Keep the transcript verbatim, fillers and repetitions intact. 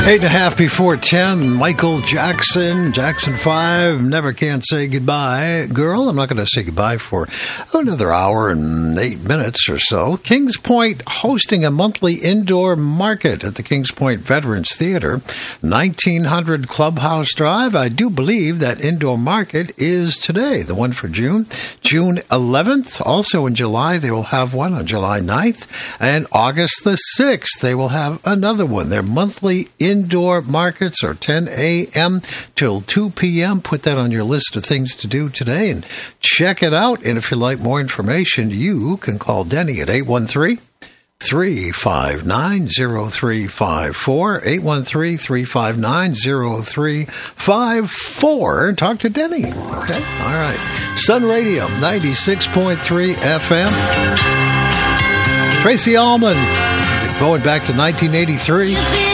Eight and a half before ten, Michael Jackson, Jackson five, Never Can Say Goodbye. Girl, I'm not going to say goodbye for another hour and eight minutes or so. Kings Point hosting a monthly indoor market at the Kings Point Veterans Theater, nineteen hundred Clubhouse Drive. I do believe that indoor market is today, the one for June, June eleventh. Also in July, they will have one on July ninth. And August the sixth, they will have another one. Their monthly indoor markets are ten a.m. till two p.m. Put that on your list of things to do today and check it out. And if you'd like more information, you can call Denny at eight one three, three five nine, zero three five four, eight one three, three five nine, zero three five four, and talk to Denny. Okay? All right. Sun Radio, ninety-six point three F M. Tracy Allman, going back to nineteen eighty-three.